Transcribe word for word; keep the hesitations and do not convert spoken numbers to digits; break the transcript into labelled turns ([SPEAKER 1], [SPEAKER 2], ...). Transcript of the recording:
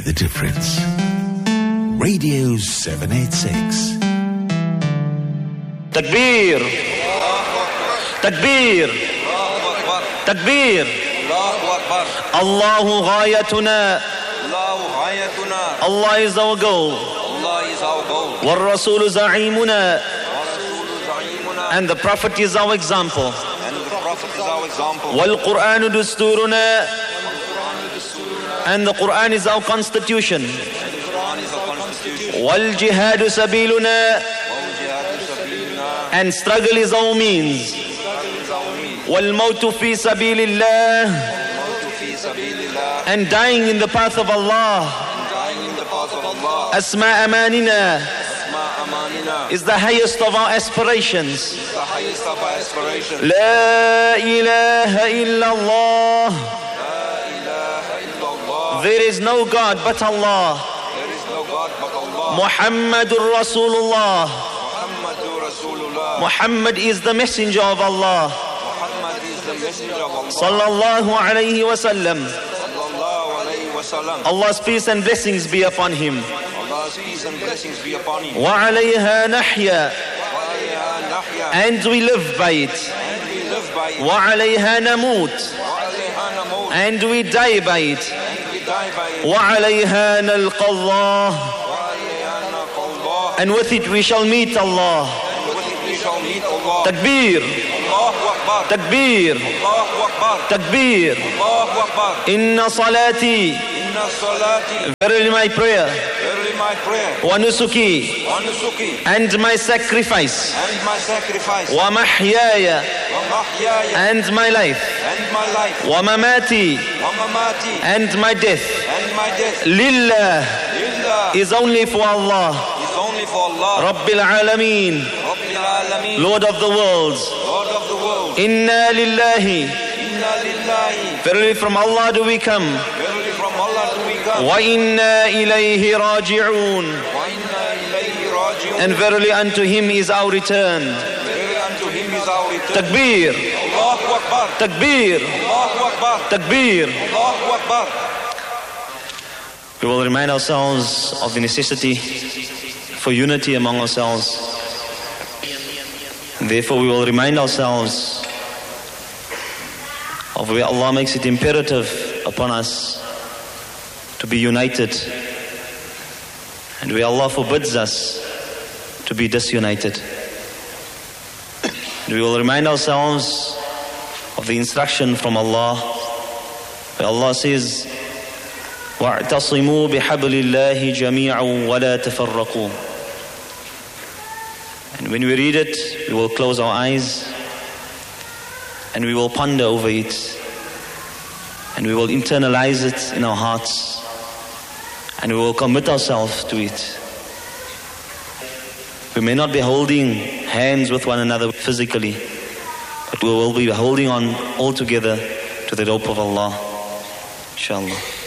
[SPEAKER 1] The difference. Radio seven eighty-six.
[SPEAKER 2] Takbir. Takbir. Takbir. Allahu ghayatuna. Allah is our goal. Wa Rasulu za'imuna. And the Prophet is our example. Wal Qur'anu dusturuna. And the Quran is our constitution. Wal jihadu sabiluna. And struggle is our means. Wal mautu fi sabilillah. And dying in the path of Allah. Asma amanina is the highest of our aspirations. La ilaha illallah. There is no God but Allah. Muhammadur Rasulullah. Muhammad is the messenger of Allah. Sallallahu alayhi wa sallam. Allah's peace and blessings be upon him. Wa alayha nahya. And we live by it. Wa alayha namut. And we die by it. وَعَلَيْهَا نَلْقَى اللَّهِ. And with it we shall meet Allah. Takbir. Takbir. Takbir. Inna salati. Verily my prayer. Wa nusuki. And my sacrifice. Wa mahyaya. And my life. Wa mamati. And my death. Lillah is only for Allah. Rabbil Alameen, Lord of the worlds. Inna lillahi. Verily from Allah do we come. Wa inna ilayhi raji'un. And verily unto him is our return. Takbir. Takbir. Takbir. We will remind ourselves of the necessity for unity among ourselves. Therefore we will remind ourselves of where Allah makes it imperative upon us to be united, and where Allah forbids us to be disunited. And we will remind ourselves of the instruction from Allah, where Allah says, وَاعْتَصِمُوا بِحَبْلِ اللَّهِ جَمِيعًا وَلَا تَفَرَّقُوا. And when we read it, we will close our eyes and we will ponder over it, and we will internalize it in our hearts, and we will commit ourselves to it. We may not be holding hands with one another physically, but we will be holding on all together to the rope of Allah, inshallah.